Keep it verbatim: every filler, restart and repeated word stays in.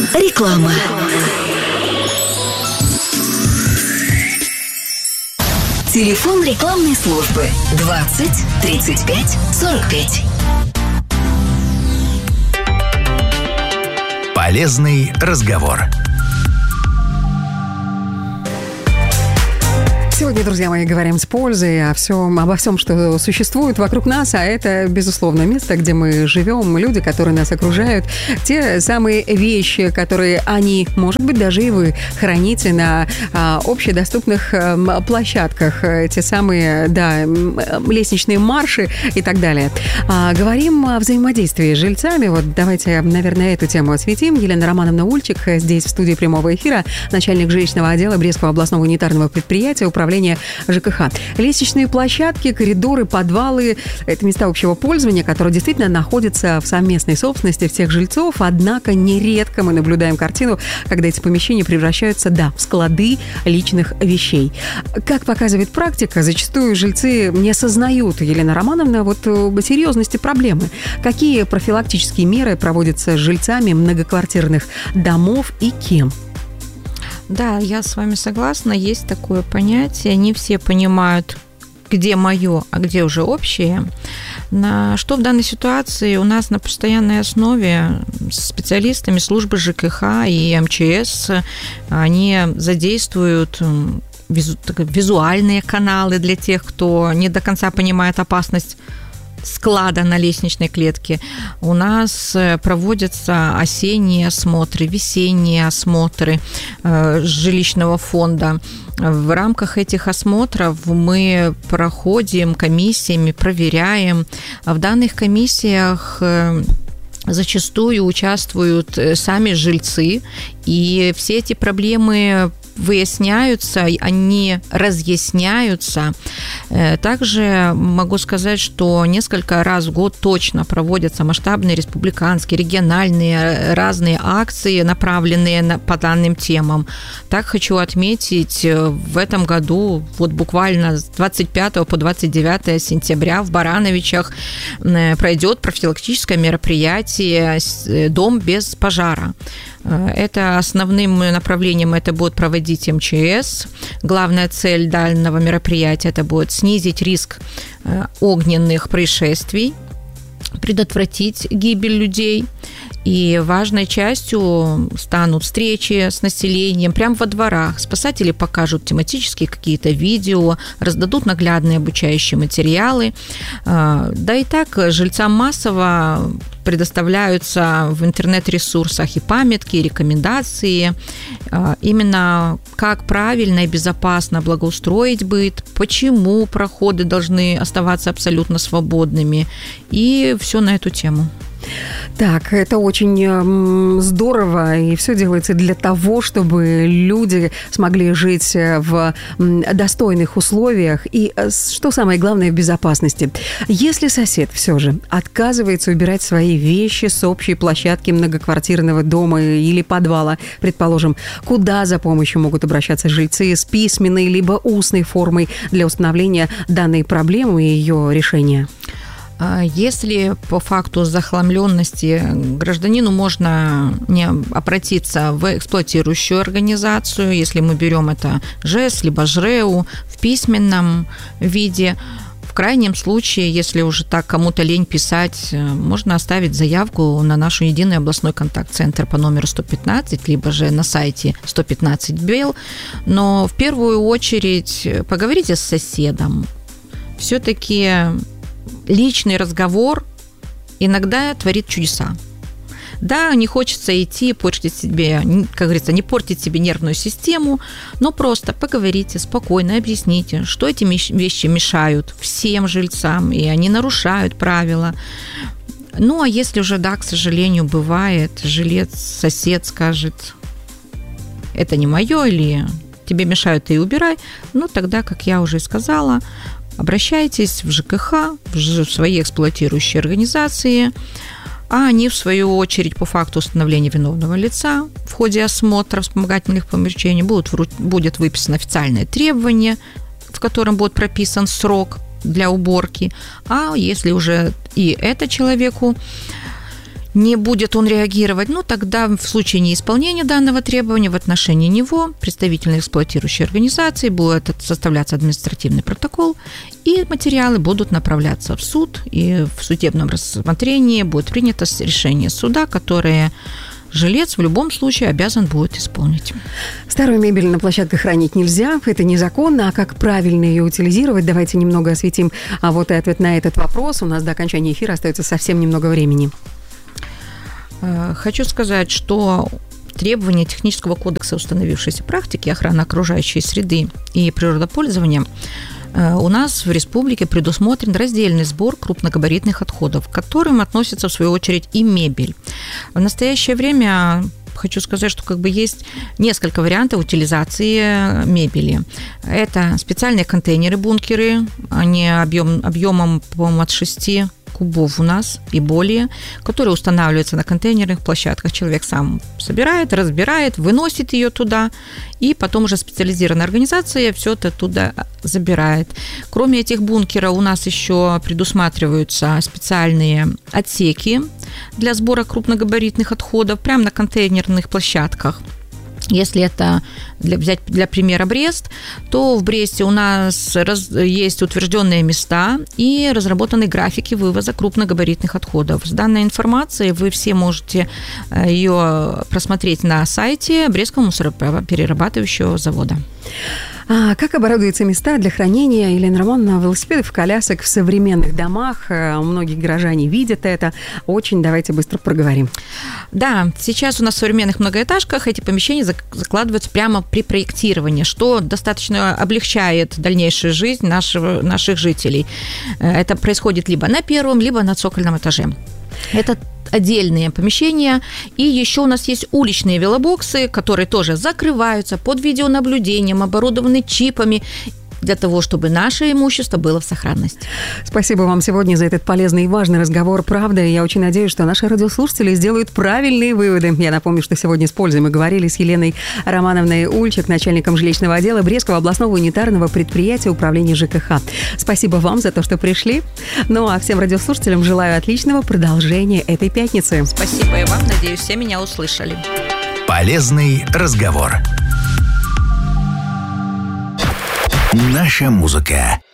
Реклама. Телефон рекламной службы двадцать тридцать пять сорок пять. Полезный разговор. Сегодня, друзья мои, говорим с пользой о всем, обо всем, что существует вокруг нас, а это, безусловно, место, где мы живем, люди, которые нас окружают, те самые вещи, которые они, может быть, даже и вы храните на а, общедоступных а, площадках, те самые, да, лестничные марши и так далее. А, говорим о взаимодействии с жильцами. Вот давайте, наверное, эту тему осветим. Елена Романовна Ульчик здесь, в студии прямого эфира, начальник жилищного отдела Брестского областного унитарного предприятия, управления ЖКХ. Лестничные площадки, коридоры, подвалы – это места общего пользования, которые действительно находятся в совместной собственности всех жильцов, однако нередко мы наблюдаем картину, когда эти помещения превращаются, да, в склады личных вещей. Как показывает практика, зачастую жильцы не осознают, Елена Романовна, вот серьезности проблемы. Какие профилактические меры проводятся с жильцами многоквартирных домов и кем? Да, я с вами согласна, есть такое понятие, не все понимают, где мое, а где уже общее. На что в данной ситуации у нас на постоянной основе с специалистами службы ЖКХ и эм че эс, они задействуют визу, визуальные каналы для тех, кто не до конца понимает опасность склада на лестничной клетке. У нас проводятся осенние осмотры, весенние осмотры э, жилищного фонда. В рамках этих осмотров мы проходим комиссиями, проверяем. В данных комиссиях э, зачастую участвуют сами жильцы, и все эти проблемы выясняются, они разъясняются. Также могу сказать, что несколько раз в год точно проводятся масштабные республиканские, региональные разные акции, направленные на, по данным темам. Так хочу отметить, в этом году, вот буквально с двадцать пятого по двадцать девятое сентября в Барановичах пройдет профилактическое мероприятие «Дом без пожара». Это основным направлением это будет проводить эм че эс. Главная цель данного мероприятия это будет снизить риск огненных происшествий, предотвратить гибель людей. И важной частью станут встречи с населением прямо во дворах. Спасатели покажут тематические какие-то видео, раздадут наглядные обучающие материалы. Да и так жильцам массово предоставляются в интернет-ресурсах и памятки, и рекомендации. Именно как правильно и безопасно благоустроить быт, почему проходы должны оставаться абсолютно свободными. И все на эту тему. Так, это очень здорово, и все делается для того, чтобы люди смогли жить в достойных условиях и, что самое главное, в безопасности. Если сосед все же отказывается убирать свои вещи с общей площадки многоквартирного дома или подвала, предположим, куда за помощью могут обращаться жильцы с письменной либо устной формой для установления данной проблемы и ее решения? Если по факту захламленности гражданину можно не обратиться в эксплуатирующую организацию, если мы берем это ЖЭС, либо ЖРЭУ в письменном виде. В крайнем случае, если уже так кому-то лень писать, можно оставить заявку на наш единый областной контакт-центр по номеру сто пятнадцать, либо же на сайте сто пятнадцать БЕЛ. Но в первую очередь поговорите с соседом. Все-таки личный разговор иногда творит чудеса. Да, не хочется идти, портить себе, как говорится, не портить себе нервную систему, но просто поговорите спокойно, объясните, что эти вещи мешают всем жильцам, и они нарушают правила. Ну, а если уже, да, к сожалению, бывает, жилец, сосед скажет, это не мое, или тебе мешают, ты и убирай, ну, тогда, как я уже сказала, обращайтесь в ЖКХ, в свои эксплуатирующие организации, а они, в свою очередь, по факту установления виновного лица в ходе осмотра вспомогательных помещений будут, будет выписано официальное требование, в котором будет прописан срок для уборки. А если уже и это человеку не будет он реагировать, ну, тогда в случае неисполнения данного требования в отношении него представительной эксплуатирующей организации будет составляться административный протокол, и материалы будут направляться в суд, и в судебном рассмотрении будет принято решение суда, которое жилец в любом случае обязан будет исполнить. Старую мебель на площадках хранить нельзя, это незаконно, а как правильно ее утилизировать, давайте немного осветим. А вот и ответ на этот вопрос. У нас до окончания эфира остается совсем немного времени. Хочу сказать, что требования технического кодекса установившейся практики охраны окружающей среды и природопользования у нас в республике предусмотрен раздельный сбор крупногабаритных отходов, к которым относится, в свою очередь, и мебель. В настоящее время хочу сказать, что как бы есть несколько вариантов утилизации мебели. Это специальные контейнеры-бункеры, они объем, объемом, по-моему, от шести кубов у нас и более, которые устанавливаются на контейнерных площадках. Человек сам собирает, разбирает, выносит ее туда, и потом уже специализированная организация все это туда забирает. Кроме этих бункеров у нас еще предусматриваются специальные отсеки для сбора крупногабаритных отходов прямо на контейнерных площадках. Если это для, взять для примера Брест, то в Бресте у нас раз, есть утвержденные места и разработаны графики вывоза крупногабаритных отходов. С данной информацией вы все можете ее просмотреть на сайте Брестского мусороперерабатывающего завода. А как оборудуются места для хранения, Елена Романовна, велосипедов, колясок в современных домах? Многие горожане видят это. Очень давайте быстро проговорим. Да, сейчас у нас в современных многоэтажках эти помещения закладываются прямо при проектировании, что достаточно облегчает дальнейшую жизнь нашего, наших жителей. Это происходит либо на первом, либо на цокольном этаже. Это отдельные помещения. И еще у нас есть уличные велобоксы, которые тоже закрываются под видеонаблюдением, оборудованы чипами, для того, чтобы наше имущество было в сохранности. Спасибо вам сегодня за этот полезный и важный разговор. Правда, я очень надеюсь, что наши радиослушатели сделают правильные выводы. Я напомню, что сегодня с пользой мы говорили с Еленой Романовной Ульчик, начальником жилищного отдела Брестского областного унитарного предприятия управления ЖКХ. Спасибо вам за то, что пришли. Ну а всем радиослушателям желаю отличного продолжения этой пятницы. Спасибо и вам. Надеюсь, все меня услышали. Полезный разговор. Наша музыка.